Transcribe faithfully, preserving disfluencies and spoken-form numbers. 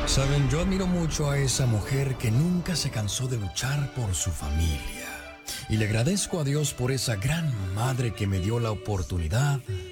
Saben, yo admiro mucho a esa mujer que nunca se cansó de luchar por su familia. Y le agradezco a Dios por esa gran madre que me dio la oportunidad